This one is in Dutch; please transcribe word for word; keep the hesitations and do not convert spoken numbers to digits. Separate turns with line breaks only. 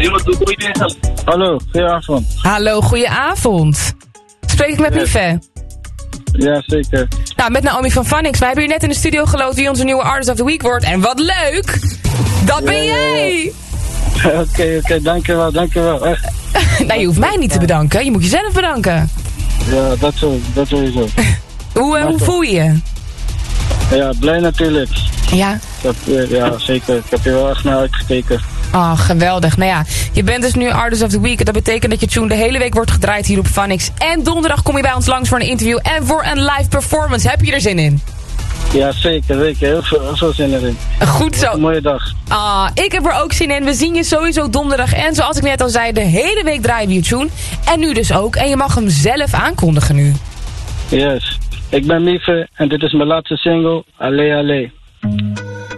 Hallo, goedenavond.
Hallo, goedenavond. Spreek ik met
Yes.
Mife?
Ja, zeker.
Nou, met Naomi van Vanix. Wij hebben hier net in de studio geloot wie onze nieuwe Artist of the Week wordt. En wat leuk! Dat ben
Ja, ja, ja.
jij!
Oké, oké, okay, dankjewel, dankjewel. Echt.
Nou, je hoeft mij niet te bedanken. Je moet jezelf bedanken.
Ja, dat zo, dat sowieso.
Hoe, uh, hoe voel je je?
Ja, blij natuurlijk.
Ja?
Ik heb, eh, ja, zeker. Ik heb hier wel echt naar uitgekeken.
Oh, geweldig. Nou ja, je bent dus nu Artist of the Week. Dat betekent dat je tune de hele week wordt gedraaid hier op Vanix. En donderdag kom je bij ons langs voor een interview en voor een live performance. Heb je er zin in?
Ja, zeker, zeker. Heel veel, heel veel zin erin.
Goed zo.
Een mooie dag.
Ah, ik heb er ook zin in. We zien je sowieso donderdag. En zoals ik net al zei, de hele week draaien we je tune. En nu dus ook. En je mag hem zelf aankondigen nu.
Yes. Ik ben Mife en dit is mijn laatste single, Allee Allee.